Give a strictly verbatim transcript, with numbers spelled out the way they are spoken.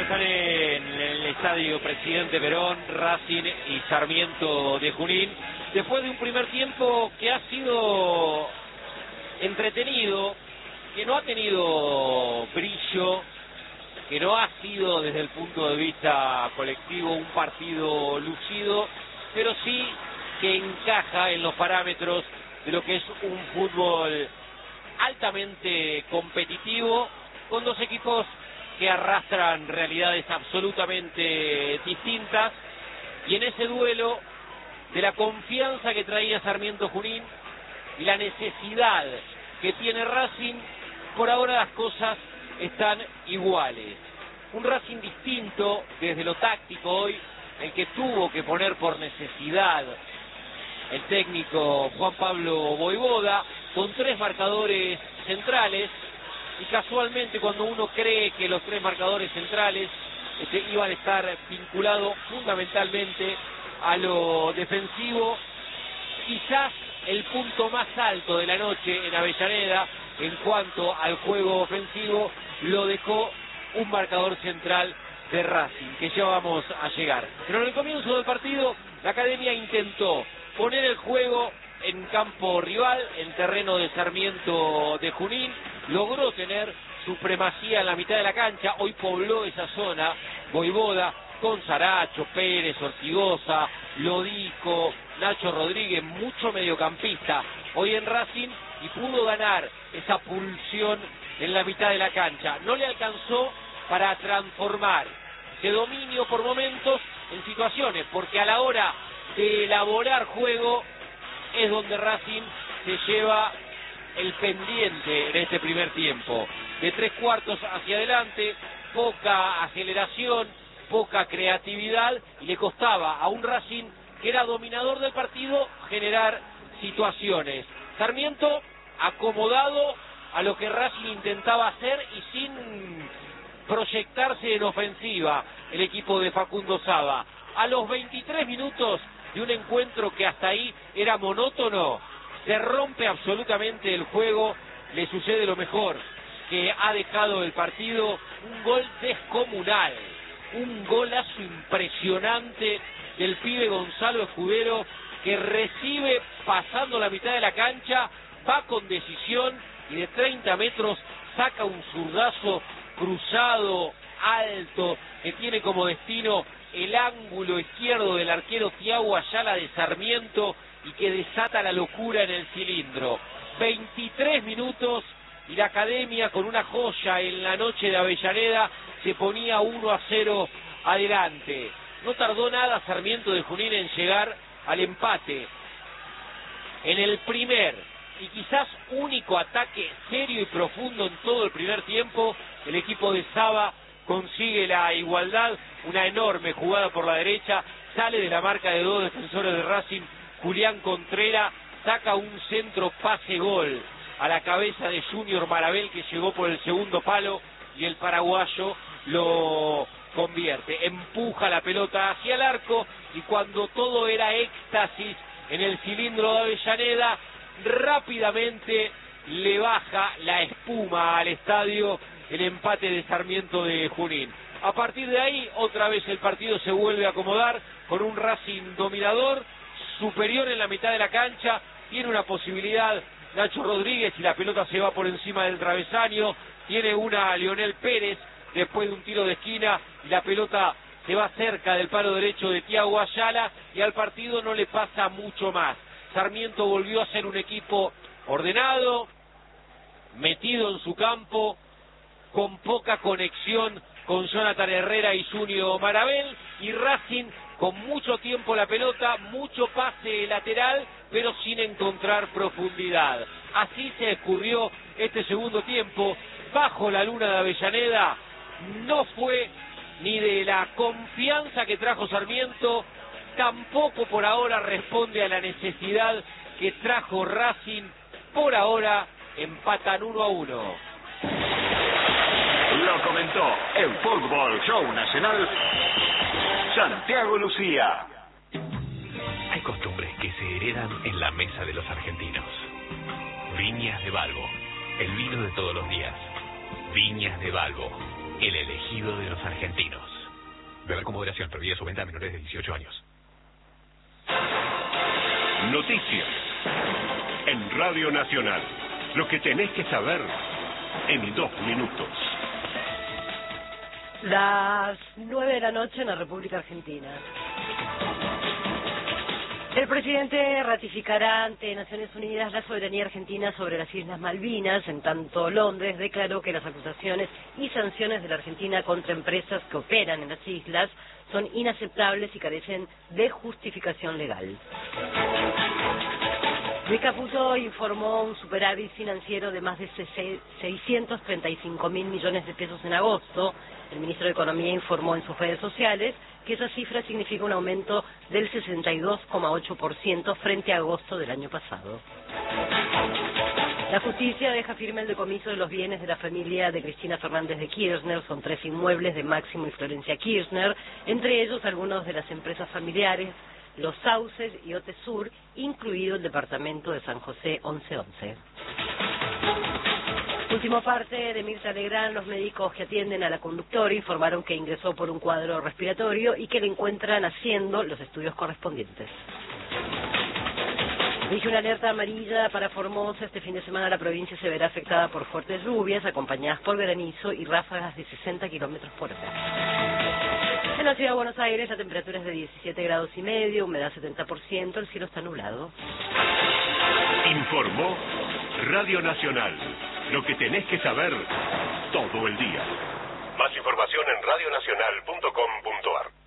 están en el estadio Presidente Perón, Racing y Sarmiento de Junín, después de un primer tiempo que ha sido entretenido, que no ha tenido brillo, que no ha sido desde el punto de vista colectivo un partido lucido, pero sí que encaja en los parámetros de lo que es un fútbol altamente competitivo, con dos equipos que arrastran realidades absolutamente distintas, y en ese duelo de la confianza que traía Sarmiento Junín y la necesidad que tiene Racing, por ahora las cosas están iguales. Un Racing distinto desde lo táctico hoy, el que tuvo que poner por necesidad el técnico Juan Pablo Voivoda, con tres marcadores centrales, y casualmente cuando uno cree que los tres marcadores centrales este, iban a estar vinculados fundamentalmente a lo defensivo, quizás el punto más alto de la noche en Avellaneda en cuanto al juego ofensivo lo dejó un marcador central de Racing, que ya vamos a llegar. Pero en el comienzo del partido la Academia intentó poner el juego en campo rival, en terreno de Sarmiento de Junín, logró tener supremacía en la mitad de la cancha, hoy pobló esa zona Voivoda con Saracho, Pérez, Ortigosa, Lodico, Nacho Rodríguez, mucho mediocampista hoy en Racing, y pudo ganar esa pulsión en la mitad de la cancha. No le alcanzó para transformar ese dominio por momentos en situaciones, porque a la hora de elaborar juego es donde Racing se lleva el pendiente en este primer tiempo. De tres cuartos hacia adelante, poca aceleración, poca creatividad, y le costaba a un Racing que era dominador del partido generar situaciones. Sarmiento acomodado a lo que Racing intentaba hacer y sin proyectarse en ofensiva el equipo de Facundo Saba. A los veintitrés minutos de un encuentro que hasta ahí era monótono, se rompe absolutamente el juego, le sucede lo mejor que ha dejado el partido, un gol descomunal, un golazo impresionante del pibe Gonzalo Escudero, que recibe pasando la mitad de la cancha, va con decisión y de treinta metros saca un zurdazo cruzado, alto, que tiene como destino el ángulo izquierdo del arquero Thiago Ayala de Sarmiento y que desata la locura en el cilindro. veintitrés minutos y la Academia, con una joya en la noche de Avellaneda, se ponía uno a cero adelante. No tardó nada Sarmiento de Junín en llegar al empate. En el primer y quizás único ataque serio y profundo en todo el primer tiempo, el equipo de Saba consigue la igualdad, una enorme jugada por la derecha, sale de la marca de dos defensores de Racing, Julián Contreras saca un centro pase gol a la cabeza de Junior Marabel, que llegó por el segundo palo, y el paraguayo lo convierte, empuja la pelota hacia el arco, y cuando todo era éxtasis en el cilindro de Avellaneda, rápidamente le baja la espuma al estadio el empate de Sarmiento de Junín. A partir de ahí, otra vez el partido se vuelve a acomodar con un Racing dominador, superior en la mitad de la cancha, tiene una posibilidad Nacho Rodríguez y la pelota se va por encima del travesaño, tiene una Leonel Pérez después de un tiro de esquina y la pelota se va cerca del palo derecho de Thiago Ayala, y al partido no le pasa mucho más. Sarmiento volvió a ser un equipo ordenado, metido en su campo, con poca conexión con Jonathan Herrera y Junior Marabel, y Racing con mucho tiempo la pelota, mucho pase lateral, pero sin encontrar profundidad. Así se escurrió este segundo tiempo, bajo la luna de Avellaneda. No fue ni de la confianza que trajo Sarmiento, tampoco por ahora responde a la necesidad que trajo Racing. Por ahora empatan uno a uno. Lo comentó en Fútbol Show Nacional Santiago Lucía. Hay costumbres que se heredan en la mesa de los argentinos. Viñas de Balbo, el vino de todos los días. Viñas de Balbo, el elegido de los argentinos. Beber con moderación, prohibida su venta a menores de dieciocho años. Noticias en Radio Nacional. Lo que tenés que saber en dos minutos. Las nueve de la noche en la República Argentina. El presidente ratificará ante Naciones Unidas la soberanía argentina sobre las Islas Malvinas, en tanto Londres declaró que las acusaciones y sanciones de la Argentina contra empresas que operan en las islas son inaceptables y carecen de justificación legal. Luis Caputo informó un superávit financiero de más de seiscientos treinta y cinco mil millones de pesos en agosto. El ministro de Economía informó en sus redes sociales que esa cifra significa un aumento del sesenta y dos coma ocho por ciento frente a agosto del año pasado. La justicia deja firme el decomiso de los bienes de la familia de Cristina Fernández de Kirchner. Son tres inmuebles de Máximo y Florencia Kirchner, entre ellos algunos de las empresas familiares, Los Sauces y Otesur, incluido el departamento de San José once once. Último parte de Mirta Legrand. Los médicos que atienden a la conductora informaron que ingresó por un cuadro respiratorio y que le encuentran haciendo los estudios correspondientes. Dije una alerta amarilla para Formosa. Este fin de semana la provincia se verá afectada por fuertes lluvias, acompañadas por granizo y ráfagas de sesenta kilómetros por hora. En la ciudad de Buenos Aires la temperatura es de diecisiete grados y medio, humedad setenta por ciento, el cielo está nublado. Informó Radio Nacional. Lo que tenés que saber todo el día. Más información en radionacional punto com punto ar.